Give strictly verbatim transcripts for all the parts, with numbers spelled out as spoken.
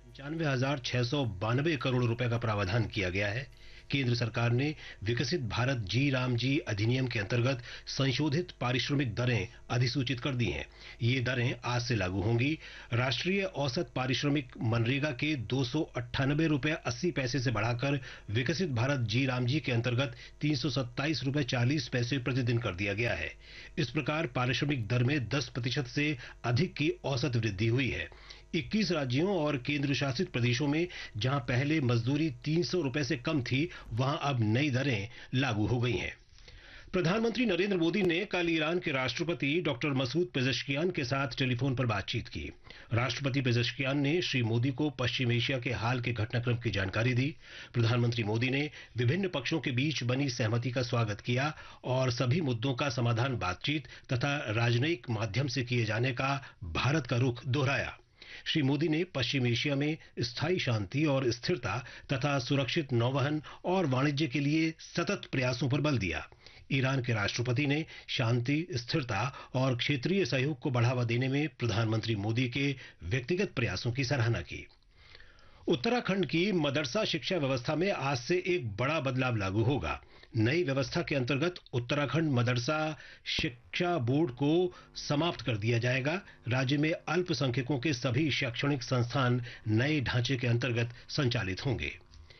पंचानवे हजार छह सौ बानवे करोड़ रुपए का प्रावधान किया गया है। केंद्र सरकार ने विकसित भारत जी राम जी अधिनियम के अंतर्गत संशोधित पारिश्रमिक दरें अधिसूचित कर दी हैं। ये दरें आज से लागू होंगी। राष्ट्रीय औसत पारिश्रमिक मनरेगा के दो सौ अट्ठानबे रुपए अस्सी पैसे से बढ़ाकर विकसित भारत जी राम जी के अंतर्गत तीन सौ सत्ताईस रुपए चालीस पैसे प्रतिदिन कर दिया गया है। इस प्रकार पारिश्रमिक दर में दस प्रतिशत से अधिक की औसत वृद्धि हुई है। इक्कीस राज्यों और केंद्र शासित प्रदेशों में जहां पहले मजदूरी तीन सौ रुपए से कम थी, वहां अब नई दरें लागू हो गई हैं। प्रधानमंत्री नरेंद्र मोदी ने कल ईरान के राष्ट्रपति डॉक्टर मसूद पेजेश्कियान के साथ टेलीफोन पर बातचीत की। राष्ट्रपति पेजेश्कियान ने श्री मोदी को पश्चिम एशिया के हाल के घटनाक्रम की जानकारी दी। प्रधानमंत्री मोदी ने विभिन्न पक्षों के बीच बनी सहमति का स्वागत किया और सभी मुद्दों का समाधान बातचीत तथा राजनयिक माध्यम से किए जाने का भारत का रुख दोहराया। श्री मोदी ने पश्चिम एशिया में स्थायी शांति और स्थिरता तथा सुरक्षित नौवहन और वाणिज्य के लिए सतत प्रयासों पर बल दिया। ईरान के राष्ट्रपति ने शांति, स्थिरता और क्षेत्रीय सहयोग को बढ़ावा देने में प्रधानमंत्री मोदी के व्यक्तिगत प्रयासों की सराहना की। उत्तराखंड की मदरसा शिक्षा व्यवस्था में आज से एक बड़ा बदलाव लागू होगा। नई व्यवस्था के अंतर्गत उत्तराखंड मदरसा शिक्षा बोर्ड को समाप्त कर दिया जाएगा। राज्य में अल्पसंख्यकों के सभी शैक्षणिक संस्थान नए ढांचे के अंतर्गत संचालित होंगे।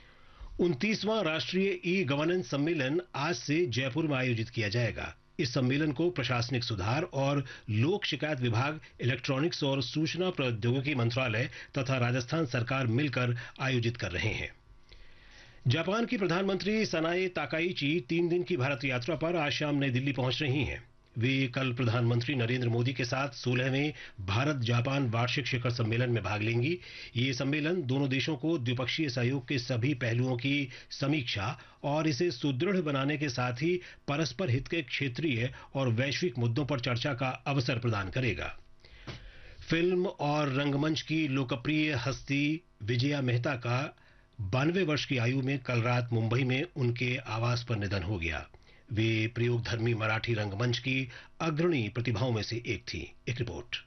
उनतीसवां राष्ट्रीय ई गवर्नेंस सम्मेलन आज से जयपुर में आयोजित किया जाएगा। इस सम्मेलन को प्रशासनिक सुधार और लोक शिकायत विभाग, इलेक्ट्रॉनिक्स और सूचना प्रौद्योगिकी मंत्रालय तथा राजस्थान सरकार मिलकर आयोजित कर रहे हैं। जापान की प्रधानमंत्री सनाए ताकाइची तीन दिन की भारत यात्रा पर आज शाम नई दिल्ली पहुंच रही हैं। वे कल प्रधानमंत्री नरेंद्र मोदी के साथ सोलहवें भारत जापान वार्षिक शिखर सम्मेलन में भाग लेंगी। ये सम्मेलन दोनों देशों को द्विपक्षीय सहयोग के सभी पहलुओं की समीक्षा और इसे सुदृढ़ बनाने के साथ ही परस्पर हित के क्षेत्रीय और वैश्विक मुद्दों पर चर्चा का अवसर प्रदान करेगा। फिल्म और रंगमंच की लोकप्रिय हस्ती विजया मेहता का बानवे वर्ष की आयु में कल रात मुंबई में उनके आवास पर निधन हो गया। वे प्रयोगधर्मी मराठी रंगमंच की अग्रणी प्रतिभाओं में से एक थी। एक रिपोर्ट।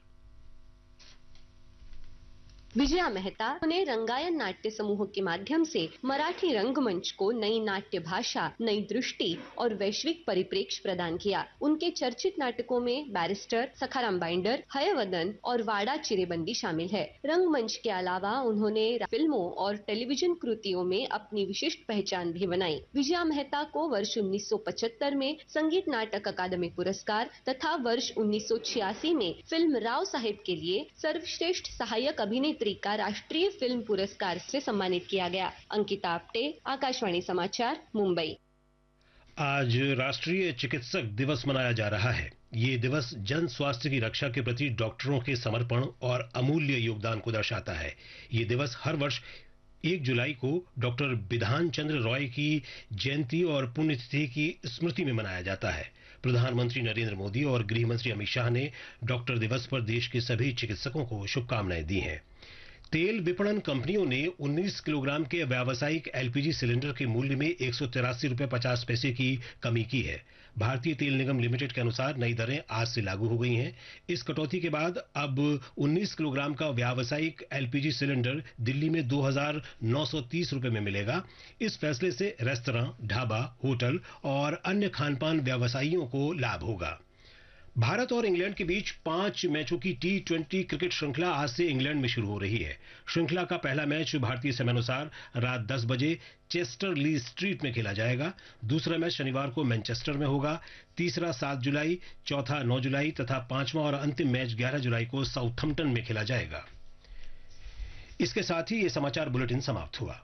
विजया मेहता ने रंगायन नाट्य समूह के माध्यम से मराठी रंगमंच को नई नाट्य भाषा, नई दृष्टि और वैश्विक परिप्रेक्ष्य प्रदान किया। उनके चर्चित नाटकों में बैरिस्टर, सखाराम बाइंडर, हयवदन और वाड़ा चिरेबंदी शामिल है। रंगमंच के अलावा उन्होंने फिल्मों और टेलीविजन कृतियों में अपनी विशिष्ट पहचान भी बनाई। विजया मेहता को वर्ष उन्नीस सौ पचहत्तर में संगीत नाटक अकादमी पुरस्कार तथा वर्ष उन्नीस सौ छियासी में फिल्म राव साहेब के लिए सर्वश्रेष्ठ सहायक अभिनेत्री का राष्ट्रीय फिल्म पुरस्कार से सम्मानित किया गया। अंकिता आप्टे, आकाशवाणी समाचार, मुंबई। आज राष्ट्रीय चिकित्सक दिवस मनाया जा रहा है। ये दिवस जन स्वास्थ्य की रक्षा के प्रति डॉक्टरों के समर्पण और अमूल्य योगदान को दर्शाता है। ये दिवस हर वर्ष एक जुलाई को डॉक्टर बिधान चंद्र रॉय की जयंती और पुण्यतिथि की स्मृति में मनाया जाता है। प्रधानमंत्री नरेंद्र मोदी और गृह मंत्री अमित शाह ने डॉक्टर दिवस पर देश के सभी चिकित्सकों को शुभकामनाएं दी हैं। तेल विपणन कंपनियों ने उन्नीस किलोग्राम के व्यावसायिक एलपीजी सिलेंडर के मूल्य में एक सौ तिरासी रुपए पचास पैसे की कमी की है। भारतीय तेल निगम लिमिटेड के अनुसार नई दरें आज से लागू हो गई हैं। इस कटौती के बाद अब उन्नीस किलोग्राम का व्यावसायिक एलपीजी सिलेंडर दिल्ली में दो हजार नौ सौ तीस रुपए में मिलेगा। इस फैसले से रेस्तरां, ढाबा, होटल और अन्य खानपान व्यवसायियों को लाभ होगा। भारत और इंग्लैंड के बीच पांच मैचों की टी ट्वेंटी क्रिकेट श्रृंखला आज से इंग्लैंड में शुरू हो रही है। श्रृंखला का पहला मैच भारतीय समयानुसार रात दस बजे चेस्टर ली स्ट्रीट में खेला जाएगा। दूसरा मैच शनिवार को मैनचेस्टर में होगा। तीसरा सात जुलाई, चौथा नौ जुलाई तथा पांचवा और अंतिम मैच ग्यारह जुलाई को साउथहम्पटन में खेला जाएगा। इसके साथ ही ये समाचार बुलेटिन समाप्त हुआ।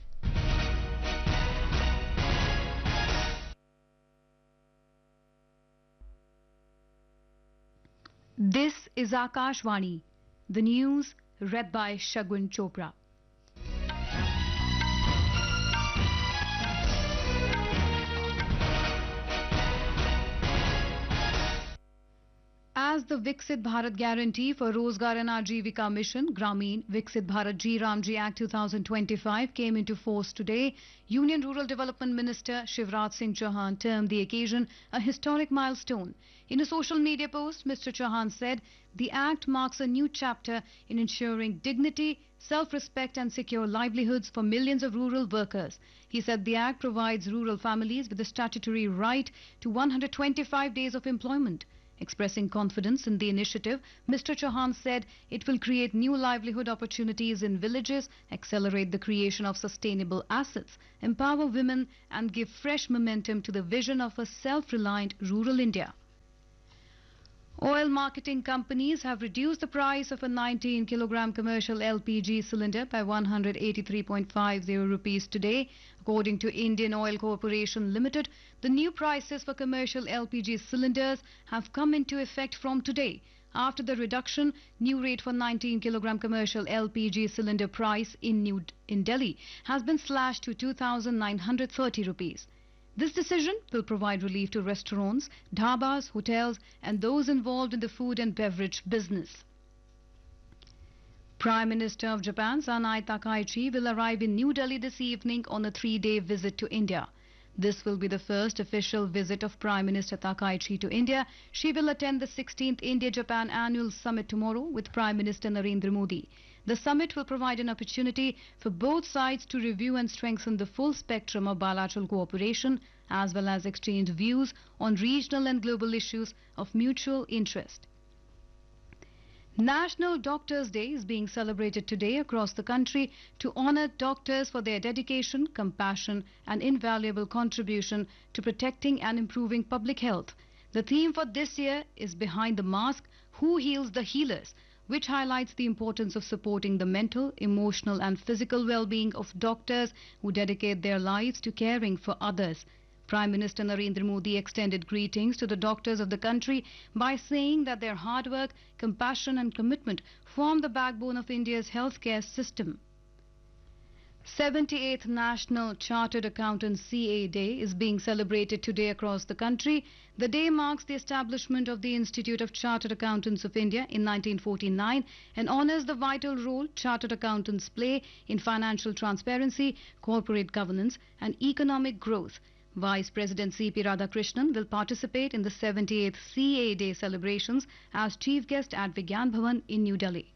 This is Akashvani, the news read by Shagun Chopra. As the Viksit Bharat Guarantee for Rozgar and Ajivika Mission, Grameen Viksit Bharat Ji Ramji Act two thousand twenty-five came into force today, Union Rural Development Minister Shivraj Singh Chauhan termed the occasion a historic milestone. In a social media post, Mister Chauhan said the act marks a new chapter in ensuring dignity, self-respect and secure livelihoods for millions of rural workers. He said the act provides rural families with the statutory right to one hundred twenty-five days of employment. Expressing confidence in the initiative, Mister Chauhan said it will create new livelihood opportunities in villages, accelerate the creation of sustainable assets, empower women and give fresh momentum to the vision of a self-reliant rural India. Oil marketing companies have reduced the price of a nineteen kilogram commercial L P G cylinder by one hundred eighty-three point five zero rupees today. According to Indian Oil Corporation Limited, the new prices for commercial L P G cylinders have come into effect from today. After the reduction, new rate for nineteen kilogram commercial L P G cylinder price in New in Delhi has been slashed to two thousand nine hundred thirty rupees. This decision will provide relief to restaurants, dhabas, hotels and those involved in the food and beverage business. Prime Minister of Japan, Sanai Takaichi, will arrive in New Delhi this evening on a three-day visit to India. This will be the first official visit of Prime Minister Takaichi to India. She will attend the sixteenth India-Japan Annual Summit tomorrow with Prime Minister Narendra Modi. The summit will provide an opportunity for both sides to review and strengthen the full spectrum of bilateral cooperation, as well as exchange views on regional and global issues of mutual interest. National Doctors' Day is being celebrated today across the country to honor doctors for their dedication, compassion and invaluable contribution to protecting and improving public health. The theme for this year is Behind the Mask, Who Heals the Healers?, which highlights the importance of supporting the mental, emotional and physical well-being of doctors who dedicate their lives to caring for others. Prime Minister Narendra Modi extended greetings to the doctors of the country by saying that their hard work, compassion and commitment form the backbone of India's healthcare system. seventy-eighth National Chartered Accountants C A Day is being celebrated today across the country. The day marks the establishment of the Institute of Chartered Accountants of India in nineteen forty-nine and honors the vital role chartered accountants play in financial transparency, corporate governance and economic growth. Vice President C P Radhakrishnan will participate in the seventy-eighth C A Day celebrations as chief guest at Vigyan Bhavan in New Delhi.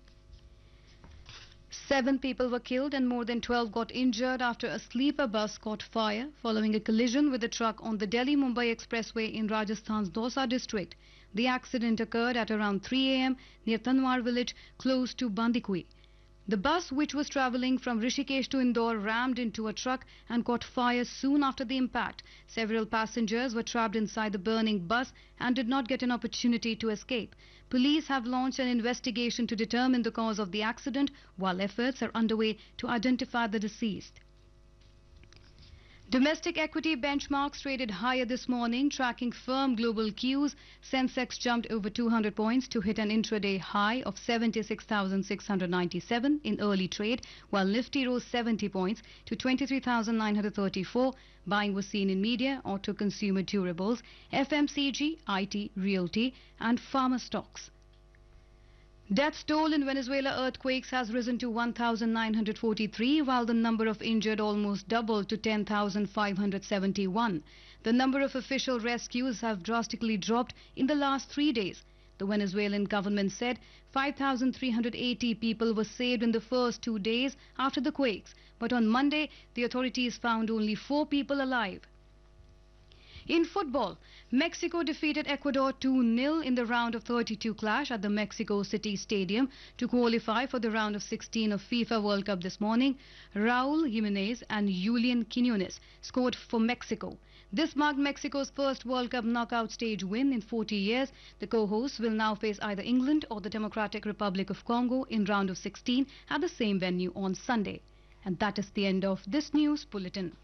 Seven people were killed and more than twelve got injured after a sleeper bus caught fire following a collision with a truck on the Delhi-Mumbai Expressway in Rajasthan's Dausa district. The accident occurred at around three a m near Tanwar village close to Bandikui. The bus, which was travelling from Rishikesh to Indore, rammed into a truck and caught fire soon after the impact. Several passengers were trapped inside the burning bus and did not get an opportunity to escape. Police have launched an investigation to determine the cause of the accident, while efforts are underway to identify the deceased. Domestic equity benchmarks traded higher this morning, tracking firm global cues. Sensex jumped over two hundred points to hit an intraday high of seventy-six thousand six hundred ninety-seven in early trade, while Nifty rose seventy points to twenty-three thousand nine hundred thirty-four. Buying was seen in media, auto, consumer durables, F M C G, I T, realty and pharma stocks. Death toll in Venezuela earthquakes has risen to one thousand nine hundred forty-three, while the number of injured almost doubled to ten thousand five hundred seventy-one. The number of official rescues have drastically dropped in the last three days. The Venezuelan government said five thousand three hundred eighty people were saved in the first two days after the quakes, but on Monday the authorities found only four people alive. In football, Mexico defeated Ecuador two nil in the round of thirty-two clash at the Mexico City Stadium to qualify for the round of sixteen of FIFA World Cup this morning. Raul Jimenez and Julian Quinones scored for Mexico. This marked Mexico's first World Cup knockout stage win in forty years. The co-hosts will now face either England or the Democratic Republic of Congo in round of sixteen at the same venue on Sunday. And that is the end of this news bulletin.